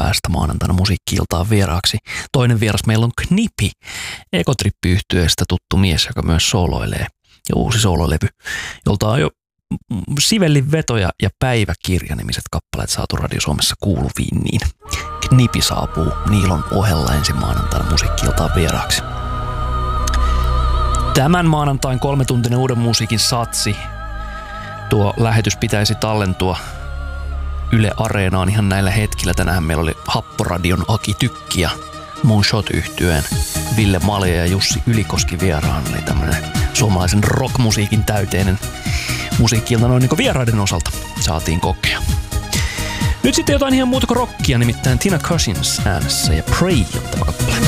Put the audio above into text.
päästä maanantaina musiikki-iltaan vieraaksi. Toinen vieras meillä on Knipi, Egotrip-yhtyeestä tuttu mies, joka myös sooloilee. Ja uusi soololevy, jolta on jo Sivellin vetoja ja päiväkirja-nimiset kappaleet saatu Radio Suomessa kuuluviin, niin Knipi saapuu Niilon ohella ensi maanantaina musiikki-iltaan vieraaksi. Tämän maanantain 3-tuntinen uuden musiikin satsi. Tuo lähetys pitäisi tallentua Yle Areenaan ihan näillä hetkillä. Tänään meillä oli Happoradion Aki Tykki ja Moonshot-yhtyeen Ville Malja ja Jussi Ylikoski vieraan. Eli tämmönen suomalaisen rockmusiikin täyteinen musiikki-ilta noin niin vieraiden osalta saatiin kokea. Nyt sitten jotain ihan muuta kuin rockia, nimittäin Tina Cousins äänessä ja Pray jottava kappale.